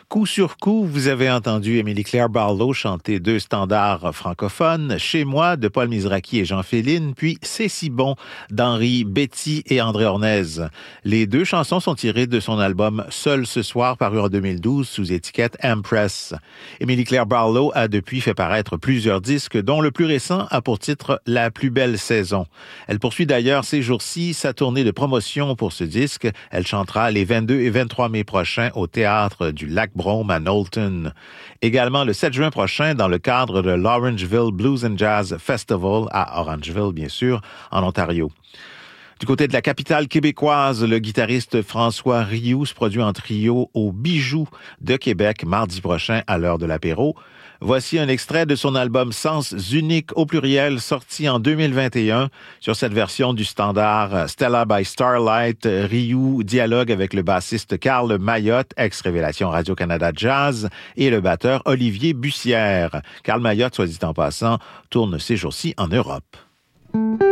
Coup sur coup, vous avez entendu Émilie-Claire Barlow chanter deux standards francophones, Chez moi de Paul Mizraki et Jean Féline, puis C'est si bon d'Henri Betty et André Ornez. Les deux chansons sont tirées de son album Seul ce soir, paru en 2012 sous étiquette Empress. Émilie-Claire Barlow a depuis fait paraître plusieurs disques, dont le plus récent a pour titre La plus belle saison. Elle poursuit d'ailleurs ces jours-ci sa tournée de promotion pour ce disque. Elle chantera les 22 et 23 mai prochains au Théâtre du Lac-Brome à Knowlton. Également le 7 juin prochain dans le cadre de l'Orangeville Blues and Jazz Festival à Orangeville, bien sûr, en Ontario. Du côté de la capitale québécoise, le guitariste François Rioux se produit en trio au Bijou de Québec mardi prochain à l'heure de l'apéro. Voici un extrait de son album Sens unique au pluriel sorti en 2021. Sur cette version du standard Stella by Starlight, Rioux dialogue avec le bassiste Carl Mayotte, ex-Révélation Radio-Canada Jazz, et le batteur Olivier Bussière. Carl Mayotte, soit dit en passant, tourne ces jours-ci en Europe.